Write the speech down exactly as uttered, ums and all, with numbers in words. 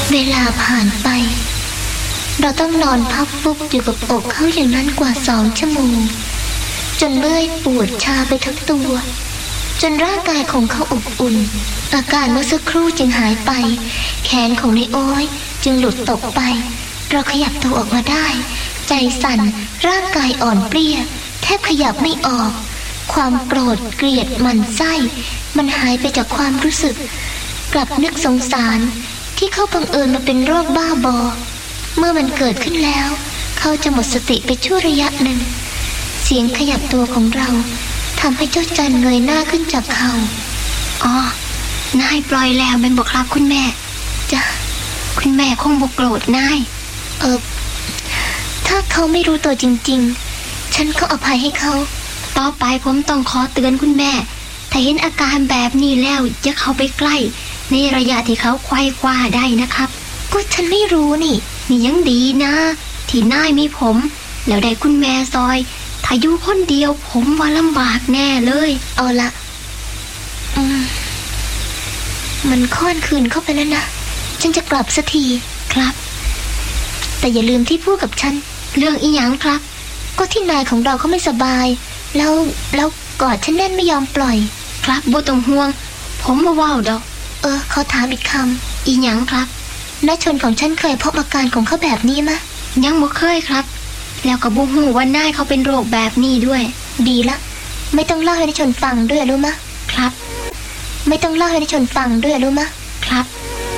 เวลาผ่านไปเราต้องนอนพับฟุบอยู่กับอกเขาอย่างนั้นกว่าสองชั่วโมงจนเมื่อยปวดชาไปทั้งตัวจนร่างกายของเขาอบอุ่นอาการเมื่อสักครู่จึงหายไปแขนของนายโอ้ยจึงหลุดตกไปเราขยับตัวออกมาได้ใจสั่นร่างกายอ่อนเปรี้ยแทบขยับไม่ออกความโกรธเกลียดหมั่นไส้มันหายไปจากความรู้สึกกลับนึกสงสารที่เขาบังเอิญมาเป็นโรคบ้าบอเมื่อมันเกิดขึ้นแล้วเขาจะหมดสติไปชั่วระยะหนึ่งเสียงขยับตัวของเราทำให้เจ้าจันเงยหน้าขึ้นจากเขาอ๋อนายปล่อยแล้วเป็นบอกครับคุณแม่จ้ะคุณแม่คงบ่โกรธนายเออถ้าเขาไม่รู้ตัวจริงๆฉันก็อภัยให้เขาต่อไปผมต้องขอเตือนคุณแม่ถ้าเห็นอาการแบบนี้แล้วอย่าเข้าไปใกล้ในระยะที่เขาควายคว้าได้นะครับก็ฉันไม่รู้นี่นี่ยังดีนะที่นายมีผมแล้วได้คุณแม่ซอยถ้าอยู่คนเดียวผมว่าลำบากแน่เลยเอาละอืมมันค่อนคืนเข้าไปแล้วนะฉันจะกลับสักทีครับแต่อย่าลืมที่พูดกับฉันเรื่องอีหยังครับก็ที่นายของเราเขาไม่สบายแล้วแล้วกอดฉันแน่นไม่ยอมปล่อยครับบ่ต้องห่วงผมบ่เว้าดอกเออเขาถามอีกคำอีหยังครับนายชนของฉันเคยพบอาการของเขาแบบนี้มะยังบ่เคยครับแล้วก็บ่ฮู้ว่านายเขาเป็นโรคแบบนี้ด้วยดีละไม่ต้องเล่าให้นายชนฟังด้วยรู้มะครับไม่ต้องเล่าให้นายชนฟังด้วยรู้มะ